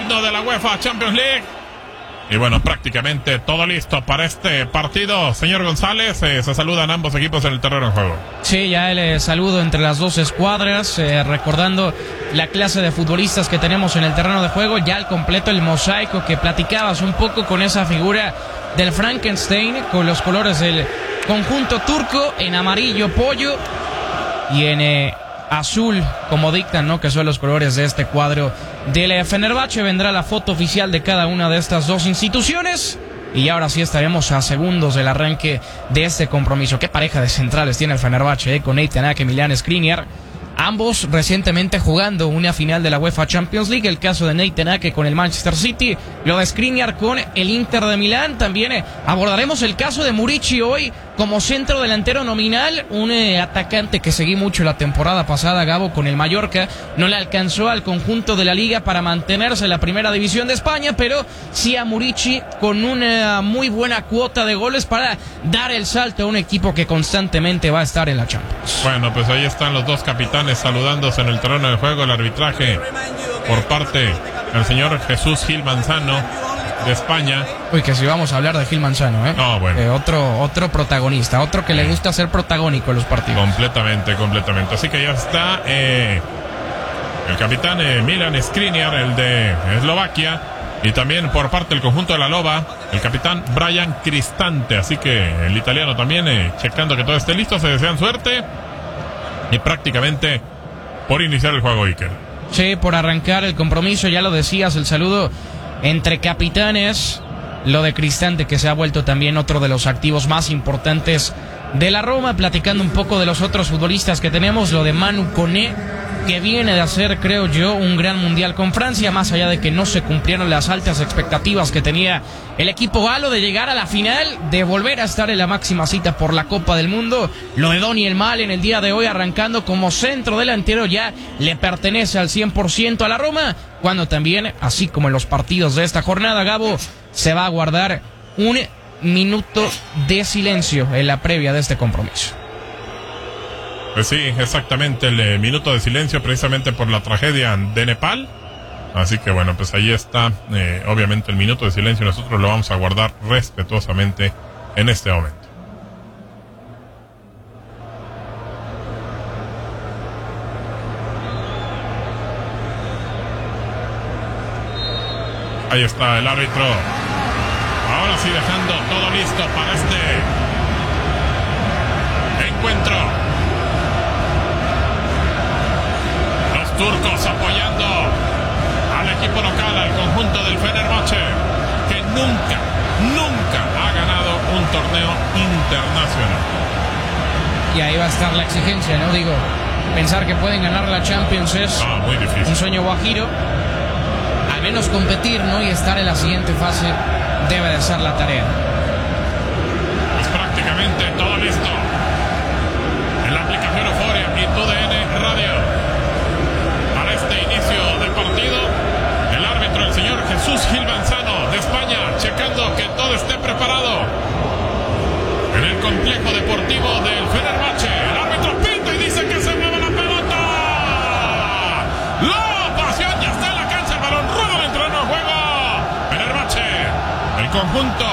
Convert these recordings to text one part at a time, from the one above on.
himno de la UEFA Champions League. Y bueno, prácticamente todo listo para este partido. Señor González, se saludan ambos equipos en el terreno de juego. Sí, ya el saludo entre las dos escuadras, recordando la clase de futbolistas que tenemos en el terreno de juego, ya al completo el mosaico que platicabas un poco con esa figura del Frankenstein, con los colores del conjunto turco, en amarillo pollo y en azul, como dictan, ¿no?, que son los colores de este cuadro del Fenerbahce. Vendrá la foto oficial de cada una de estas dos instituciones y ahora sí estaremos a segundos del arranque de este compromiso. Qué pareja de centrales tiene el Fenerbahce, con Nathan Ake y Milan Skriniar, ambos recientemente jugando una final de la UEFA Champions League. El caso de Nathan Ake con el Manchester City, lo de Skriniar con el Inter de Milán. También abordaremos el caso de Murici hoy como centro delantero nominal, un atacante que seguí mucho la temporada pasada, Gabo, con el Mallorca. No le alcanzó al conjunto de la Liga para mantenerse en la primera división de España, pero sí a Murici con una muy buena cuota de goles para dar el salto a un equipo que constantemente va a estar en la Champions. Bueno, pues ahí están los dos capitanes saludándose en el terreno de juego. El arbitraje por parte del señor Jesús Gil Manzano de España. Uy, que si vamos a hablar de Gil Manzano, No, bueno. Otro protagonista, otro que le gusta ser protagónico en los partidos. Completamente. Así que ya está el capitán Milan Skriniar, el de Eslovaquia, y también por parte del conjunto de la Loba, el capitán Brian Cristante. Así que el italiano también checando que todo esté listo. Se desean suerte y prácticamente por iniciar el juego, Iker. Sí, por arrancar el compromiso, ya lo decías, el saludo entre capitanes, lo de Cristante, que se ha vuelto también otro de los activos más importantes de la Roma. Platicando un poco de los otros futbolistas que tenemos, lo de Manu Koné, que viene de hacer, creo yo, un gran mundial con Francia, más allá de que no se cumplieron las altas expectativas que tenía el equipo galo de llegar a la final, de volver a estar en la máxima cita por la Copa del Mundo. Lo de Daniel Malen el día de hoy, arrancando como centro delantero, ya le pertenece al 100% a la Roma, cuando también, así como en los partidos de esta jornada, Gabo, se va a guardar un minuto de silencio en la previa de este compromiso. Pues sí, exactamente, el minuto de silencio precisamente por la tragedia de Nepal. Así que bueno, pues ahí está, obviamente el minuto de silencio. Nosotros lo vamos a guardar respetuosamente en este momento. Ahí está el árbitro. Ahora sí, dejando todo listo para este encuentro. Los turcos apoyando al equipo local, al conjunto del Fenerbahce, que nunca ha ganado un torneo internacional. Y ahí va a estar la exigencia, ¿no? Digo, pensar que pueden ganar la Champions es muy difícil. Un sueño guajiro. Al menos competir, ¿no?, y estar en la siguiente fase debe de ser la tarea. Pues prácticamente todo listo en la aplicación Euforia y TUDN Radio para este inicio de partido. El árbitro, el señor Jesús Gil Manzano de España, checando que todo esté preparado en el complejo deportivo del Fenerbahce. El árbitro pinta y dice que se mueve la pelota. La pasión ya está en la cancha. El balón rueda dentro del juego. Fenerbahce, el conjunto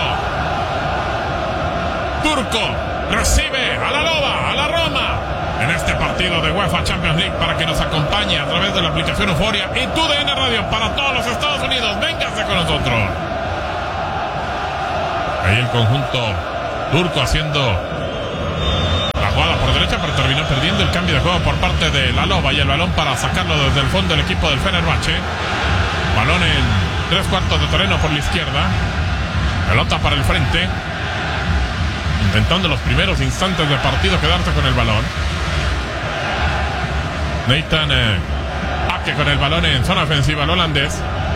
turco, recibe a la Loba, a la Roma, en este partido de UEFA Champions League, para que nos acompañe a través de la aplicación Euforia y TUDN Radio para todos los Estados Unidos. Véngase con nosotros. Ahí el conjunto turco haciendo la jugada por derecha, pero terminó perdiendo el cambio de juego por parte de la Loba, y el balón para sacarlo desde el fondo del equipo del Fenerbahce. Balón en 3/4 de terreno por la izquierda, pelota para el frente, intentando los primeros instantes del partido quedarse con el balón. Nathan Ake con el balón en zona ofensiva, el holandés.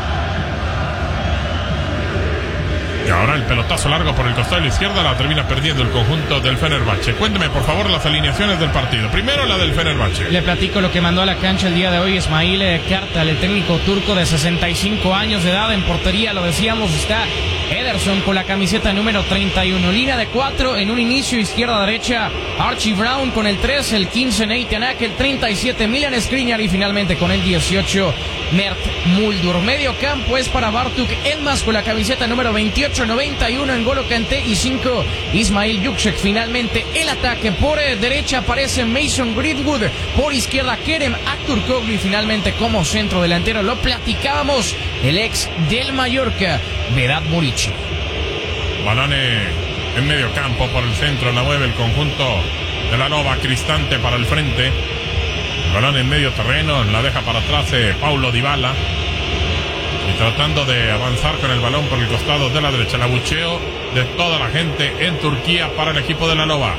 Y ahora el pelotazo largo por el costado de la izquierda, la termina perdiendo el conjunto del Fenerbahce. Cuénteme, por favor, las alineaciones del partido. Primero la del Fenerbahce. Le platico lo que mandó a la cancha el día de hoy Ismail Kartal, el técnico turco de 65 años de edad. En portería, lo decíamos, está Ederson con la camiseta número 31. Línea de 4 en un inicio, izquierda-derecha. Archie Brown con el 3, el 15 Nathan Ake, el 37 Milan Skriniar y finalmente con el 18 Mert Muldur. Medio campo es para Bartuk Elmas con la camiseta número 28, 91 en N'Golo Kanté y 5 Ismail Juksek. Finalmente el ataque por derecha aparece Mason Greenwood, por izquierda Kerem Aktürkoğlu y finalmente como centro delantero lo platicábamos, el ex del Mallorca, Vedat Muriqi. Balón en medio campo por el centro, la mueve el conjunto de la Nova, Cristante para el frente. Balón en medio terreno, la deja para atrás Paulo Dybala. Y tratando de avanzar con el balón por el costado de la derecha. El abucheo de toda la gente en Turquía para el equipo de la Nova.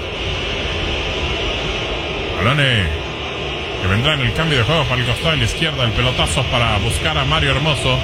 Balón que vendrá en el cambio de juego para el costado de la izquierda. El pelotazo para buscar a Mario Hermoso.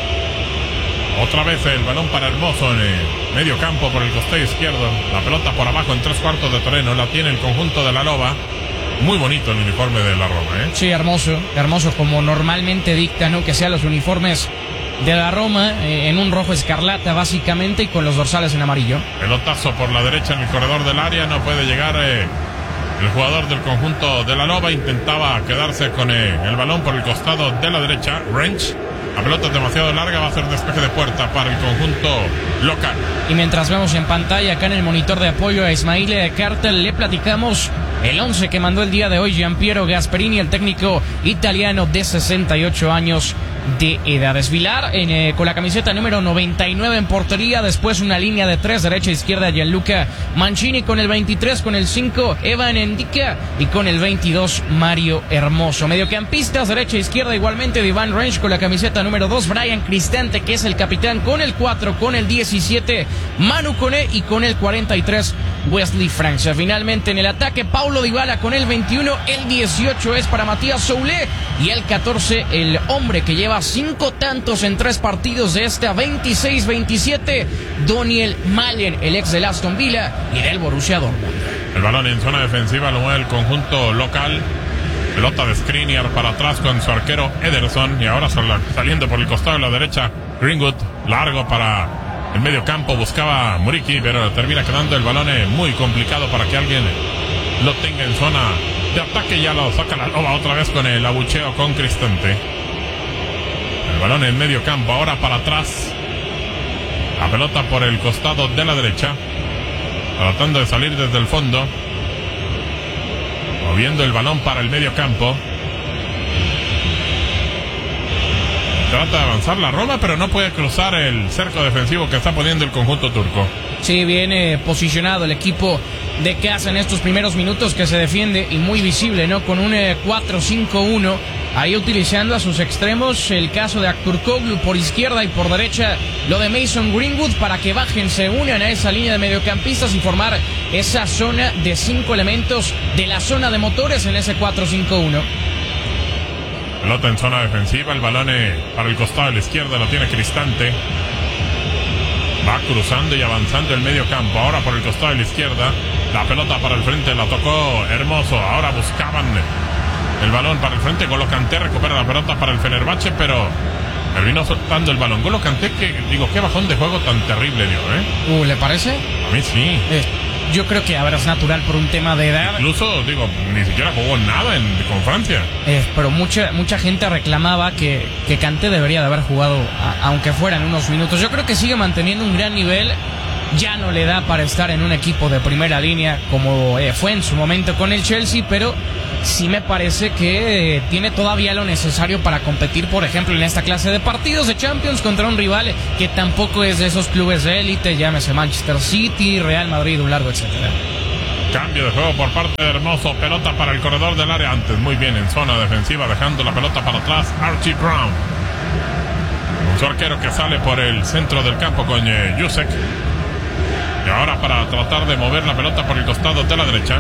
Otra vez el balón para Hermoso en medio campo por el costado izquierdo. La pelota por abajo en 3/4 de terreno. La tiene el conjunto de la Nova. Muy bonito el uniforme de la Roma, ¿eh? Sí, hermoso como normalmente dicta, ¿no? Que sean los uniformes de la Roma, en un rojo escarlata básicamente y con los dorsales en amarillo. Pelotazo por la derecha en el corredor del área. No puede llegar el jugador del conjunto de la Nova. Intentaba quedarse con el balón por el costado de la derecha. Wrench. La pelota es demasiado larga, va a ser despeje de puerta para el conjunto local. Y mientras vemos en pantalla acá en el monitor de apoyo a Ismail Kartal, le platicamos el 11 que mandó el día de hoy Giampiero Gasperini, el técnico italiano de 68 años de edad. Vilar con la camiseta número 99 en portería, después una línea de 3, derecha e izquierda Gianluca Mancini, con el 23, con el 5 Evan Ndicka y con el 22 Mario Hermoso. Mediocampistas, derecha e izquierda igualmente Ivan Range, con la camiseta número 2 Brian Cristante, que es el capitán, con el 4, con el 17 Manu Koné y con el 43 Wesley Francia. Finalmente en el ataque Paulo Dybala con el 21, el 18 es para Matías Soulé y el 14 el hombre que lleva 5 tantos en 3 partidos de esta 26-27, Daniel Malen, el ex del Aston Villa y del Borussia Dortmund. El balón en zona defensiva lo mueve el conjunto local. Pelota de Skriniar para atrás con su arquero Ederson y ahora saliendo por el costado de la derecha Greenwood, largo para el medio campo, buscaba Muriqi, pero termina quedando el balón muy complicado para que alguien lo tenga en zona de ataque. Ya lo saca la Nova otra vez con el abucheo con Cristante. El balón en medio campo, ahora para atrás. La pelota por el costado de la derecha, tratando de salir desde el fondo, moviendo el balón para el medio campo. Trata de avanzar la Roma, pero no puede cruzar el cerco defensivo que está poniendo el conjunto turco. Sí, viene posicionado el equipo de casa en estos primeros minutos, que se defiende y muy visible, ¿no? Con un 4-5-1, ahí utilizando a sus extremos, el caso de Aktürkoğlu por izquierda y por derecha lo de Mason Greenwood, para que bajen, se unan a esa línea de mediocampistas y formar esa zona de 5 elementos de la zona de motores en ese 4-5-1. Pelota en zona defensiva, el balón para el costado de la izquierda lo tiene Cristante. Va cruzando y avanzando el medio campo, ahora por el costado de la izquierda. La pelota para el frente, la tocó Hermoso. Ahora buscaban el balón para el frente. N'Golo Kanté recupera la pelota para el Fenerbahce, pero terminó soltando el balón. N'Golo Kanté, qué bajón de juego tan terrible dio, ¿Le parece? A mí sí. Yo creo que es natural por un tema de edad. Incluso, ni siquiera jugó nada con Francia. Pero mucha gente reclamaba que Kanté debería de haber jugado, aunque fueran unos minutos. Yo creo que sigue manteniendo un gran nivel. Ya no le da para estar en un equipo de primera línea como fue en su momento con el Chelsea, pero sí me parece que tiene todavía lo necesario para competir, por ejemplo, en esta clase de partidos de Champions contra un rival que tampoco es de esos clubes de élite, llámese Manchester City, Real Madrid, un largo etcétera. Cambio de juego por parte de Hermoso, pelota para el corredor del área, antes muy bien en zona defensiva, dejando la pelota para atrás Archie Brown, un su arquero que sale por el centro del campo con Juksek. Y ahora para tratar de mover la pelota por el costado de la derecha.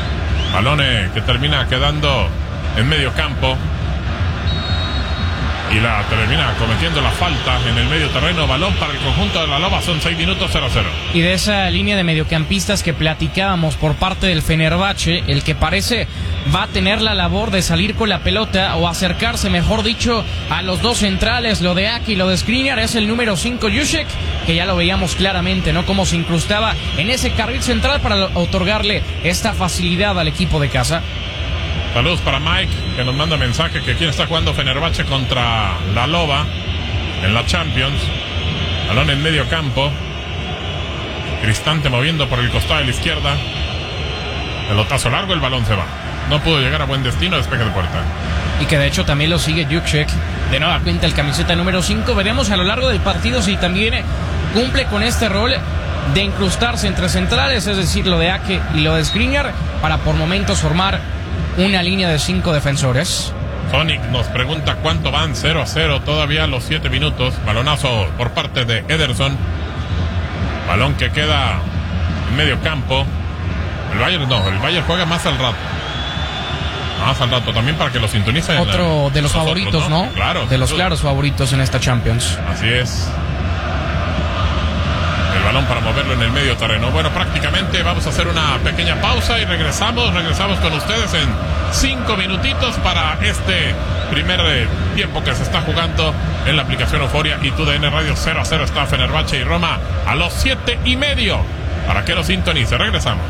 Balón que termina quedando en medio campo. y la termina cometiendo la falta en el medio terreno. Balón para el conjunto de la Loba, son 6 minutos 0-0. Y de esa línea de mediocampistas que platicábamos por parte del Fenerbahce, el que parece va a tener la labor de salir con la pelota o acercarse, mejor dicho, a los dos centrales, lo de Aki y lo de Skriniar, es el número 5 Jušek, que ya lo veíamos claramente, ¿no? Cómo se incrustaba en ese carril central para otorgarle esta facilidad al equipo de casa. Saludos para Mike, que nos manda mensaje que quién está jugando Fenerbahce contra la Loba en la Champions. Balón en medio campo. Cristante moviendo por el costado de la izquierda. Pelotazo largo, el balón se va. No pudo llegar a buen destino, despeje de puerta. Y que de hecho también lo sigue Jušek. De nueva cuenta el camiseta número 5. Veremos a lo largo del partido si también cumple con este rol de incrustarse entre centrales, es decir, lo de Ake y lo de Skriniar, para por momentos formar una línea de 5 defensores. Sonic nos pregunta cuánto van. 0-0 todavía los 7 minutos. Balonazo por parte de Ederson. Balón que queda en medio campo. El Bayern juega más al rato. Más al rato también para que lo sintonicen. Otro de los favoritos, ¿no? Claro. De los claros favoritos en esta Champions. Así es. El balón para moverlo en el medio terreno. Bueno, prácticamente vamos a hacer una pequeña pausa y regresamos con ustedes en 5 minutitos para este primer tiempo que se está jugando en la aplicación Euforia y TUDN Radio. 0-0 está Fenerbahce y Roma a los 7:30 para que lo sintonice. Regresamos.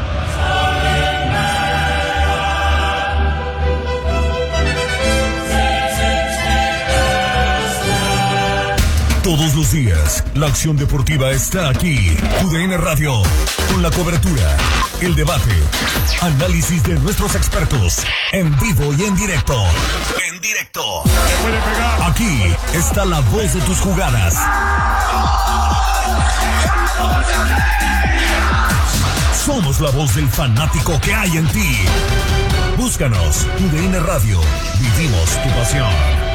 Todos los días, la acción deportiva está aquí. TUDN Radio, con la cobertura, el debate, análisis de nuestros expertos, en vivo y en directo. En directo. Aquí está la voz de tus jugadas. Somos la voz del fanático que hay en ti. Búscanos, TUDN Radio. Vivimos tu pasión.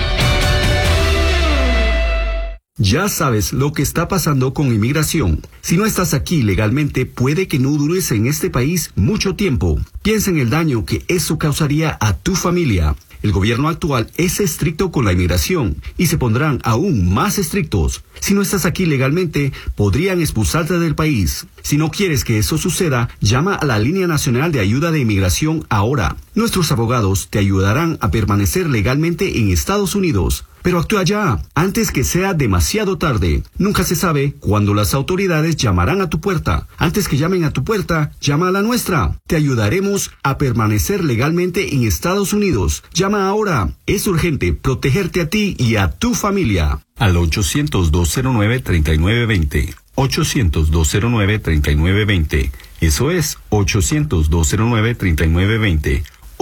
Ya sabes lo que está pasando con inmigración. Si no estás aquí legalmente, puede que no dures en este país mucho tiempo. Piensa en el daño que eso causaría a tu familia. El gobierno actual es estricto con la inmigración y se pondrán aún más estrictos. Si no estás aquí legalmente, podrían expulsarte del país. Si no quieres que eso suceda, llama a la Línea Nacional de Ayuda de Inmigración ahora. Nuestros abogados te ayudarán a permanecer legalmente en Estados Unidos. Pero actúa ya, antes que sea demasiado tarde. Nunca se sabe cuándo las autoridades llamarán a tu puerta. Antes que llamen a tu puerta, llama a la nuestra. Te ayudaremos a permanecer legalmente en Estados Unidos. Llama ahora. Es urgente protegerte a ti y a tu familia. Al 800-209-3920. 800-209-3920. Eso es 800-209-3920.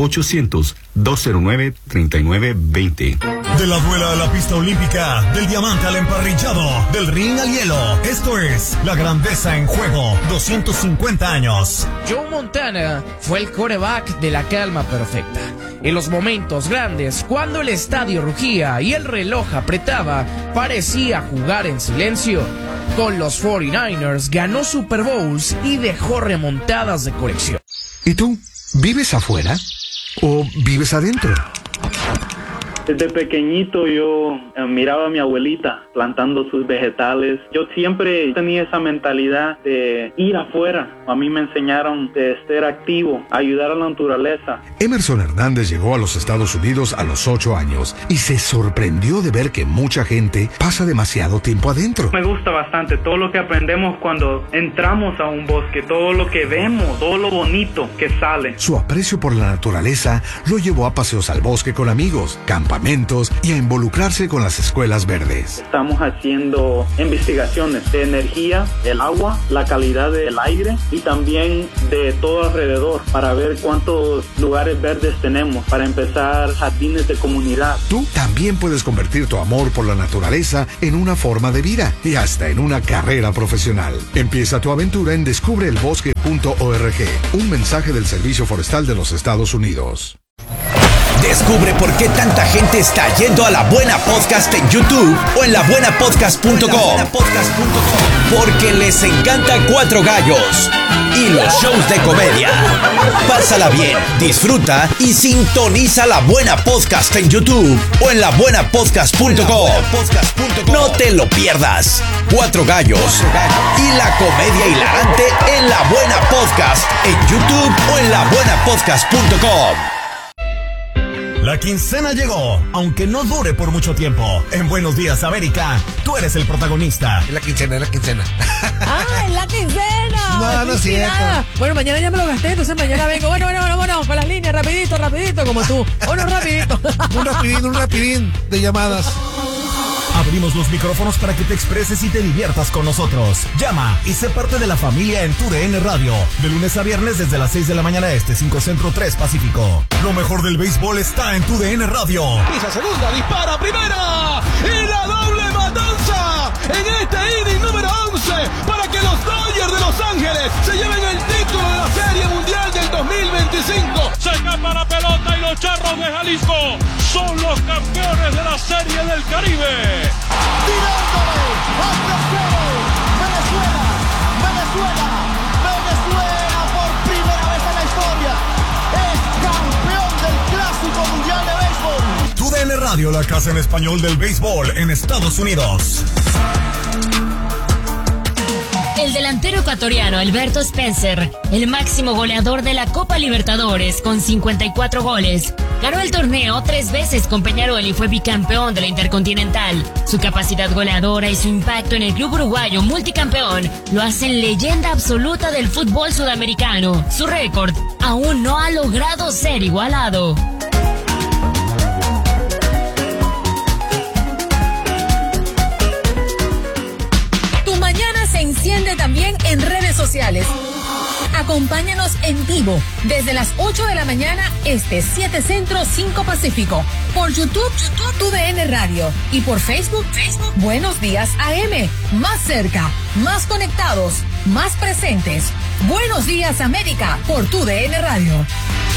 800-209-3920. De la duela a la pista olímpica, del diamante al emparrillado, del ring al hielo. Esto es la grandeza en juego. 250 años. Joe Montana fue el quarterback de la calma perfecta. En los momentos grandes, cuando el estadio rugía y el reloj apretaba, parecía jugar en silencio. Con los 49ers ganó Super Bowls y dejó remontadas de colección. ¿Y tú? ¿Vives afuera o vives adentro? Desde pequeñito yo miraba a mi abuelita plantando sus vegetales. Yo siempre tenía esa mentalidad de ir afuera. A mí me enseñaron de ser activo, ayudar a la naturaleza. Emerson Hernández llegó a los Estados Unidos a los 8 años y se sorprendió de ver que mucha gente pasa demasiado tiempo adentro. Me gusta bastante todo lo que aprendemos cuando entramos a un bosque, todo lo que vemos, todo lo bonito que sale. Su aprecio por la naturaleza lo llevó a paseos al bosque con amigos, campamentos y a involucrarse con las escuelas verdes. Estamos haciendo investigaciones de energía, el agua, la calidad del aire y también de todo alrededor para ver cuántos lugares verdes tenemos para empezar jardines de comunidad. Tú también puedes convertir tu amor por la naturaleza en una forma de vida y hasta en una carrera profesional. Empieza tu aventura en descubreelbosque.org. Un mensaje del Servicio Forestal de los Estados Unidos. Descubre por qué tanta gente está yendo a La Buena Podcast en YouTube o en labuenapodcast.com. Porque les encanta Cuatro Gallos y los shows de comedia. Pásala bien, disfruta y sintoniza La Buena Podcast en YouTube o en labuenapodcast.com. No te lo pierdas. Cuatro Gallos y la comedia hilarante en La Buena Podcast en YouTube o en labuenapodcast.com. La quincena llegó, aunque no dure por mucho tiempo. En Buenos Días, América, tú eres el protagonista. Es la quincena. ¡Ah, es la quincena! No es cierto. Bueno, mañana ya me lo gasté, entonces mañana vengo. Bueno, para las líneas, rapidito, como tú. Rapidito. Un rapidín de llamadas. Abrimos los micrófonos para que te expreses y te diviertas con nosotros. Llama y sé parte de la familia en TUDN Radio. De lunes a viernes desde las 6 de la mañana este, 5 Centro, 3 Pacífico. Lo mejor del béisbol está en TUDN Radio. Pisa segunda, dispara primera. Y la doble matanza en este inning número 11 para que los Dodgers de Los Ángeles se lleven el título de la Serie Mundial del 2025. Se escapa la pelota y los Charros de Jalisco son los campeones de la Serie del Caribe. Tirándole hacia cero. Venezuela por primera vez en la historia es campeón del Clásico Mundial de Béisbol. TUDN Radio, la casa en español del béisbol en Estados Unidos. El delantero ecuatoriano Alberto Spencer, el máximo goleador de la Copa Libertadores con 54 goles, ganó el torneo 3 veces con Peñarol y fue bicampeón de la Intercontinental. Su capacidad goleadora y su impacto en el club uruguayo multicampeón lo hacen leyenda absoluta del fútbol sudamericano. Su récord aún no ha logrado ser igualado. Enciende también en redes sociales. Acompáñanos en vivo desde las 8 de la mañana este, 7 Centro, 5 Pacífico. Por YouTube, TUDN Radio. Y por Facebook, Buenos Días AM. Más cerca, más conectados, más presentes. Buenos Días América por TUDN Radio.